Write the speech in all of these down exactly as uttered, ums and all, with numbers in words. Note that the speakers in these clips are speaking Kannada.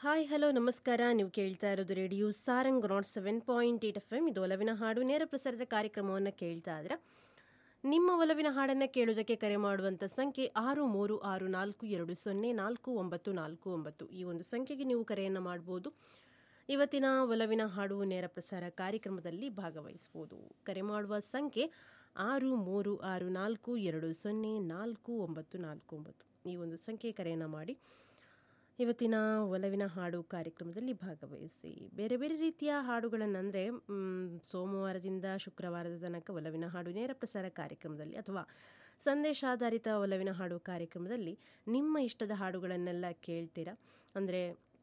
ಹಾಯ್ ಹಲೋ ನಮಸ್ಕಾರ. ನೀವು ಕೇಳ್ತಾ ಇರೋದು radio Sarang not seven point eight F M. ಇದು ಒಲವಿನ ಹಾಡು ನೇರ ಪ್ರಸಾರದ ಕಾರ್ಯಕ್ರಮವನ್ನು ಕೇಳ್ತಾ ಇದ್ರೆ ನಿಮ್ಮ ಒಲವಿನ ಹಾಡನ್ನು ಕೇಳೋದಕ್ಕೆ ಕರೆ ಮಾಡುವಂಥ ಸಂಖ್ಯೆ ಆರು ಮೂರು ಆರು ನಾಲ್ಕು ಎರಡು ಸೊನ್ನೆ ನಾಲ್ಕು ಒಂಬತ್ತು ನಾಲ್ಕು ಒಂಬತ್ತು. ಈ ಒಂದು ಸಂಖ್ಯೆಗೆ ನೀವು ಕರೆಯನ್ನು ಮಾಡ್ಬೋದು. ಇವತ್ತಿನ ಒಲವಿನ ಹಾಡು ನೇರ ಪ್ರಸಾರ ಕಾರ್ಯಕ್ರಮದಲ್ಲಿ ಭಾಗವಹಿಸ್ಬೋದು. ಕರೆ ಮಾಡುವ ಸಂಖ್ಯೆ ಆರು ಮೂರು ಆರು ನಾಲ್ಕು ಎರಡು ಸೊನ್ನೆ ನಾಲ್ಕು ಒಂಬತ್ತು ನಾಲ್ಕು ಒಂಬತ್ತು. ಈ ಒಂದು ಸಂಖ್ಯೆ ಕರೆಯನ್ನು ಮಾಡಿ ಇವತ್ತಿನ ಒಲವಿನ ಹಾಡು ಕಾರ್ಯಕ್ರಮದಲ್ಲಿ ಭಾಗವಹಿಸಿ. ಬೇರೆ ಬೇರೆ ರೀತಿಯ ಹಾಡುಗಳನ್ನು ಅಂದರೆ ಸೋಮವಾರದಿಂದ ಶುಕ್ರವಾರದ ತನಕ ಒಲವಿನ ಹಾಡು ನೇರ ಪ್ರಸಾರ ಕಾರ್ಯಕ್ರಮದಲ್ಲಿ ಅಥವಾ ಸಂದೇಶಾಧಾರಿತ ಒಲವಿನ ಹಾಡು ಕಾರ್ಯಕ್ರಮದಲ್ಲಿ ನಿಮ್ಮ ಇಷ್ಟದ ಹಾಡುಗಳನ್ನೆಲ್ಲ ಕೇಳ್ತೀರಾ. ಅಂದರೆ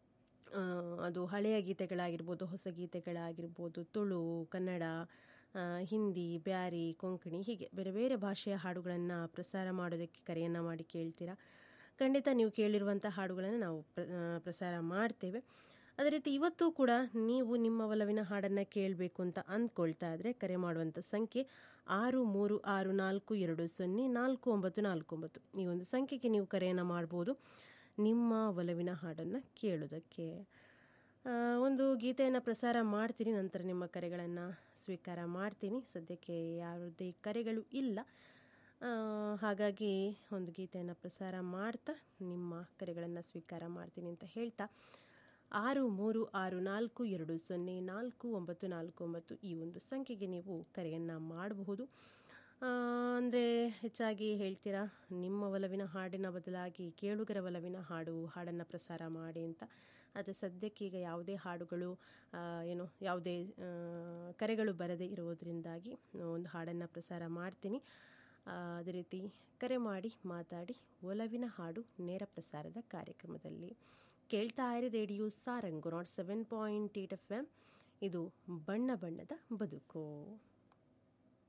ಅದು ಹಳೆಯ ಗೀತೆಗಳಾಗಿರ್ಬೋದು, ಹೊಸ ಗೀತೆಗಳಾಗಿರ್ಬೋದು, ತುಳು, ಕನ್ನಡ, ಹಿಂದಿ, ಬ್ಯಾರಿ, ಕೊಂಕಣಿ, ಹೀಗೆ ಬೇರೆ ಬೇರೆ ಭಾಷೆಯ ಹಾಡುಗಳನ್ನು ಪ್ರಸಾರ ಮಾಡೋದಕ್ಕೆ ಕರೆಯನ್ನು ಮಾಡಿ ಕೇಳ್ತೀರಾ. ಖಂಡಿತ ನೀವು ಕೇಳಿರುವಂಥ ಹಾಡುಗಳನ್ನು ನಾವು ಪ್ರಸಾರ ಮಾಡ್ತೇವೆ. ಅದೇ ರೀತಿ ಇವತ್ತು ಕೂಡ ನೀವು ನಿಮ್ಮ ಒಲವಿನ ಹಾಡನ್ನು ಕೇಳಬೇಕು ಅಂತ ಅಂದ್ಕೊಳ್ತಾ ಇದ್ರೆ ಕರೆ ಮಾಡುವಂಥ ಸಂಖ್ಯೆ ಆರು ಮೂರು ಆರು ನಾಲ್ಕು ಎರಡು ಸೊನ್ನೆ ನಾಲ್ಕು ಒಂಬತ್ತು ನಾಲ್ಕು ಒಂಬತ್ತು. ಈ ಒಂದು ಸಂಖ್ಯೆಗೆ ನೀವು ಕರೆಯನ್ನು ಮಾಡ್ಬೋದು ನಿಮ್ಮ ಒಲವಿನ ಹಾಡನ್ನು ಕೇಳೋದಕ್ಕೆ. ಒಂದು ಗೀತೆಯನ್ನು ಪ್ರಸಾರ ಮಾಡ್ತೀನಿ, ನಂತರ ನಿಮ್ಮ ಕರೆಗಳನ್ನು ಸ್ವೀಕಾರ ಮಾಡ್ತೀನಿ. ಸದ್ಯಕ್ಕೆ ಯಾವುದೇ ಕರೆಗಳು ಇಲ್ಲ, ಹಾಗಾಗಿ ಒಂದು ಗೀತೆಯನ್ನು ಪ್ರಸಾರ ಮಾಡ್ತಾ ನಿಮ್ಮ ಕರೆಗಳನ್ನು ಸ್ವೀಕಾರ ಮಾಡ್ತೀನಿ ಅಂತ ಹೇಳ್ತಾ ಆರು ಮೂರು ಆರು ನಾಲ್ಕು ಎರಡು ಸೊನ್ನೆ ನಾಲ್ಕು ಒಂಬತ್ತು ನಾಲ್ಕು ಒಂಬತ್ತು ಈ ಒಂದು ಸಂಖ್ಯೆಗೆ ನೀವು ಕರೆಯನ್ನು ಮಾಡಬಹುದು. ಅಂದರೆ ಹೆಚ್ಚಾಗಿ ಹೇಳ್ತೀರಾ ನಿಮ್ಮ ಒಲವಿನ ಹಾಡಿನ ಬದಲಾಗಿ ಕೇಳುಗರ ಒಲವಿನ ಹಾಡು ಹಾಡನ್ನು ಪ್ರಸಾರ ಮಾಡಿ ಅಂತ. ಆದರೆ ಸದ್ಯಕ್ಕೆ ಈಗ ಯಾವುದೇ ಹಾಡುಗಳು ಏನು ಯಾವುದೇ ಕರೆಗಳು ಬರದೇ ಇರೋದರಿಂದಾಗಿ ಒಂದು ಹಾಡನ್ನು ಪ್ರಸಾರ ಮಾಡ್ತೀನಿ. ಅದೇ ರೀತಿ ಕರೆ ಮಾಡಿ ಮಾತಾಡಿ ಒಲವಿನ ಹಾಡು ನೇರ ಪ್ರಸಾರದ ಕಾರ್ಯಕ್ರಮದಲ್ಲಿ ಕೇಳ್ತಾ ಇರಿ radio Sarang not seven point eight F M. ಇದು ಬಣ್ಣ ಬಣ್ಣದ ಬದುಕು.